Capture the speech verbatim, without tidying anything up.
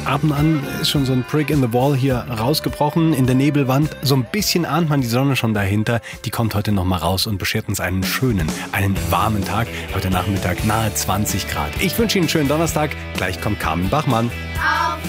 ab und an ist schon so ein Brick in the Wall hier rausgebrochen in der Nebelwand. So ein bisschen ahnt man die Sonne schon dahinter. Die kommt heute noch mal raus und beschert uns einen schönen, einen warmen Tag. Heute Nachmittag nahe zwanzig Grad. Ich wünsche Ihnen einen schönen Donnerstag. Gleich kommt Carmen Bachmann.